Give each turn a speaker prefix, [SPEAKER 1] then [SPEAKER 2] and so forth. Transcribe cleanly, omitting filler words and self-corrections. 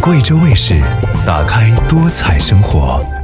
[SPEAKER 1] 贵州卫视，打开多彩生活。